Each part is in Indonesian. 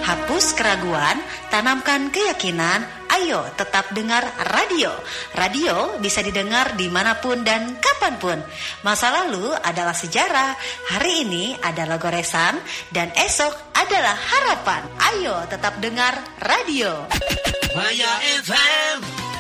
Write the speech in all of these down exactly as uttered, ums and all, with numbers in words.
Hapus keraguan, tanamkan keyakinan. Ayo tetap dengar radio. Radio bisa didengar dimanapun dan kapanpun. Masa lalu adalah sejarah, hari ini adalah goresan, dan esok adalah harapan. Ayo tetap dengar radio. Maya F M.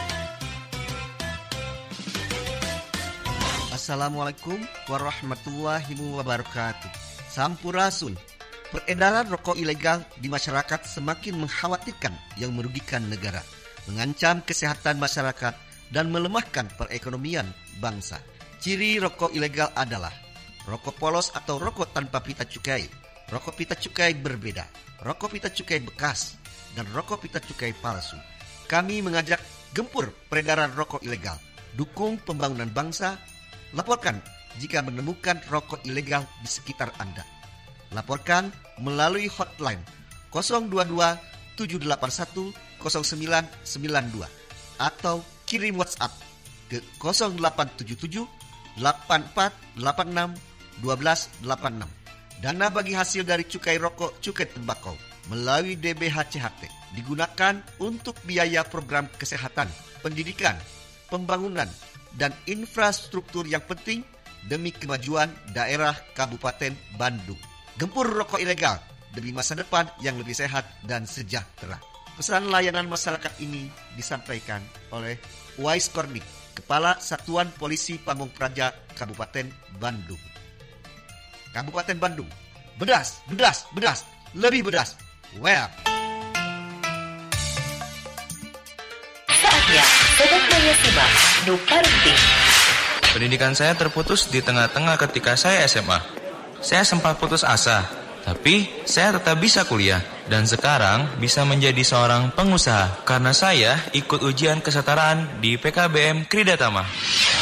Assalamualaikum warahmatullahi wabarakatuh. Sampurasun. Peredaran rokok ilegal di masyarakat semakin mengkhawatirkan yang merugikan negara, mengancam kesehatan masyarakat, dan melemahkan perekonomian bangsa. Ciri rokok ilegal adalah rokok polos atau rokok tanpa pita cukai, rokok pita cukai berbeda, rokok pita cukai bekas, dan rokok pita cukai palsu. Kami mengajak gempur peredaran rokok ilegal. Dukung pembangunan bangsa. Laporkan jika menemukan rokok ilegal di sekitar Anda. Laporkan melalui hotline nol dua dua tujuh delapan satu nol sembilan sembilan dua atau kirim WhatsApp ke nol delapan tujuh tujuh delapan empat delapan enam dua delapan enam. Dana bagi hasil dari cukai rokok, cukai tembakau melalui D B H C H T digunakan untuk biaya program kesehatan, pendidikan, pembangunan, dan infrastruktur yang penting demi kemajuan daerah Kabupaten Bandung. Gempur rokok ilegal demi masa depan yang lebih sehat dan sejahtera. Pesan layanan masyarakat ini disampaikan oleh Wais Kornik, Kepala Satuan Polisi Pamung Praja Kabupaten Bandung. Kabupaten Bandung, bedas, bedas, bedas, lebih bedas. Well. Saatnya Sobat Maya simak Nu Parenting. Pendidikan saya terputus di tengah-tengah ketika saya S M A. Saya sempat putus asa, tapi saya tetap bisa kuliah dan sekarang bisa menjadi seorang pengusaha karena saya ikut ujian kesetaraan di P K B M Kridatama.